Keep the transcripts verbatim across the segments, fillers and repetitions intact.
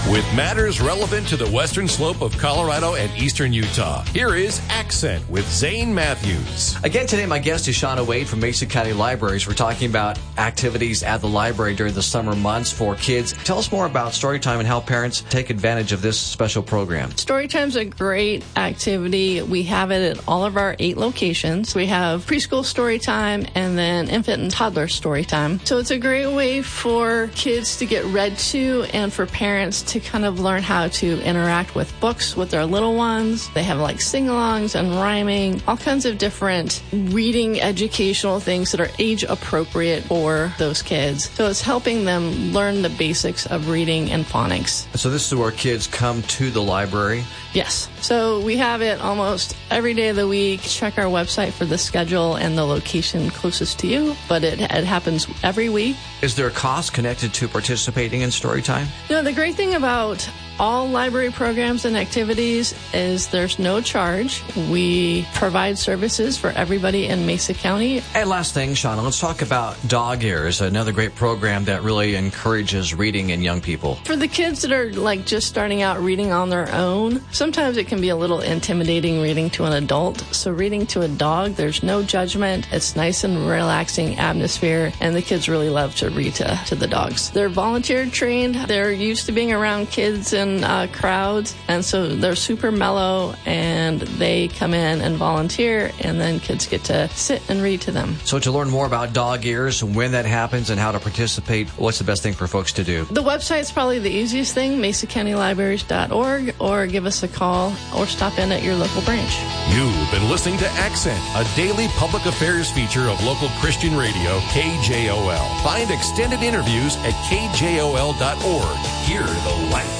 With matters relevant to the western slope of Colorado and eastern Utah, here is Accent with Zane Matthews. Again today, my guest is Shauna Wade from Mesa County Libraries. We're talking about activities at the library during the summer months for kids. Tell us more about Storytime and how parents take advantage of this special program. Storytime's a great activity. We have it at all of our eight locations. We have preschool Storytime and then infant and toddler Storytime. So it's a great way for kids to get read to and for parents to kind of learn how to interact with books with their little ones. They have like sing-alongs and rhyming, all kinds of different reading educational things that are age appropriate for those kids. So it's helping them learn the basics of reading and phonics. So this is where kids come to the library? Yes. So we have it almost every day of the week. Check our website for the schedule and the location closest to you, but it, it happens every week. Is there a cost connected to participating in Storytime? You know, the great thing about all library programs and activities is there's no charge. We provide services for everybody in Mesa County. And last thing, Shauna, let's talk about Dog Ears, another great program that really encourages reading in young people. For the kids that are like just starting out reading on their own, sometimes it can be a little intimidating reading to an adult. So reading to a dog, there's no judgment. It's nice and relaxing atmosphere, and the kids really love to read to, to the dogs. They're volunteer trained. They're used to being around kids and Uh, crowds, and so they're super mellow, and they come in and volunteer, and then kids get to sit and read to them. So to learn more about Dog Ears, when that happens, and how to participate, what's the best thing for folks to do? The website's probably the easiest thing, mesa county libraries dot org, or give us a call or stop in at your local branch. You've been listening to Accent, a daily public affairs feature of local Christian radio, K J O L. Find extended interviews at K J O L dot org. Hear the light.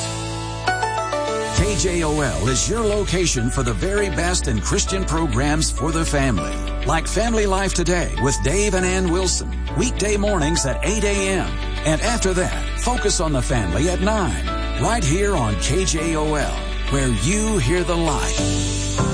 K J O L is your location for the very best in Christian programs for the family. Like Family Life Today with Dave and Ann Wilson. Weekday mornings at eight a.m. And after that, Focus on the Family at nine. Right here on K J O L, where you hear the light.